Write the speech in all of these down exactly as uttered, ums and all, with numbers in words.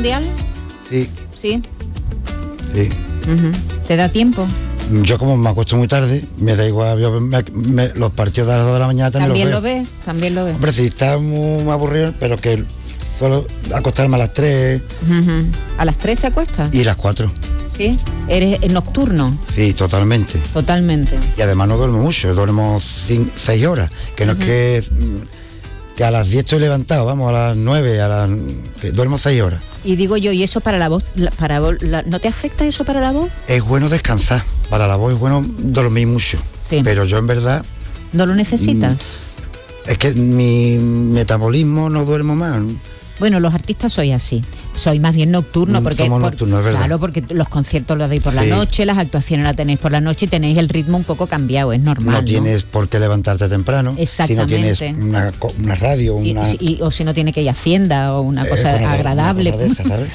Mundial? Sí. Sí. Sí. Uh-huh. ¿Te da tiempo? Yo como me acuesto muy tarde, me da igual, yo me, me, los partidos de las dos de la mañana también, ¿También los lo ves? También lo ves. Hombre, sí, está muy, muy aburrido, pero que suelo acostarme a las tres. Uh-huh. ¿A las tres te acuestas? Y a las cuatro. ¿Sí? ¿Eres nocturno? Sí, totalmente. Totalmente. Y además no duermo mucho, duermo cinco, seis horas, que no uh-huh. es que, que a las diez estoy levantado, vamos, a las nueve, a las, que duermo seis horas. Y digo yo, ¿y eso para la voz? Para la, ¿No te afecta eso para la voz? Es bueno descansar, para la voz es bueno dormir mucho, sí. Pero yo en verdad... ¿No lo necesitas? Mm, es que mi metabolismo no duermo más. Bueno, los artistas sois así, sois más bien nocturno, porque somos por, nocturnos, es verdad. Claro, porque los conciertos los dais por sí. la noche, las actuaciones las tenéis por la noche y tenéis el ritmo un poco cambiado, es normal. No tienes ¿no? por qué levantarte temprano. Exactamente. Si no tienes una, una radio, sí, una... Sí, o si no tienes que ir a Hacienda o una cosa eh, una, agradable. Una cosa de esa, ¿sabes?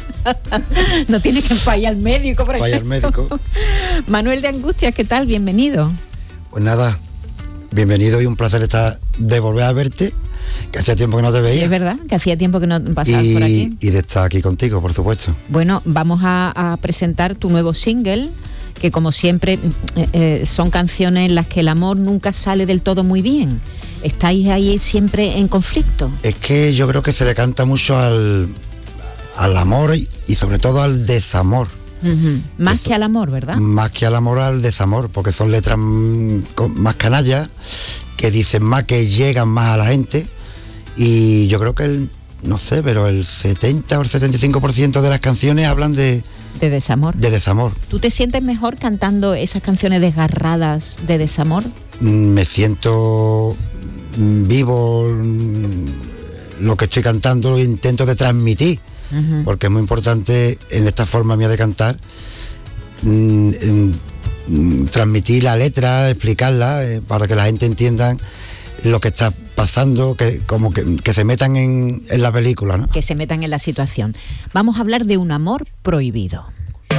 No tienes que ir al médico, por ejemplo. Vaya al médico. Manuel de Angustias, ¿qué tal? Bienvenido. Pues nada, bienvenido y un placer estar de volver a verte. Que hacía tiempo que no te veía. Sí, es verdad, que hacía tiempo que no pasabas y, por aquí. Y de estar aquí contigo, por supuesto. Bueno, vamos a, a presentar tu nuevo single, que como siempre eh, eh, son canciones en las que el amor nunca sale del todo muy bien. ¿Estáis ahí siempre en conflicto? Es que yo creo que se le canta mucho al, al amor y, y sobre todo al desamor. Uh-huh. Más Eso, que al amor, ¿verdad? Más que al amor, al desamor, porque son letras más canallas, que dicen más, que llegan más a la gente. Y yo creo que el, no sé, pero el setenta o el setenta y cinco por ciento de las canciones hablan de... De desamor. De desamor. ¿Tú te sientes mejor cantando esas canciones desgarradas de desamor? Me siento vivo, lo que estoy cantando lo intento de transmitir, uh-huh. porque es muy importante en esta forma mía de cantar, mm, mm, transmitir la letra, explicarla, eh, para que la gente entienda lo que está pasando, que como que, que se metan en, en la película, ¿no? Que se metan en la situación. Vamos a hablar de un amor prohibido.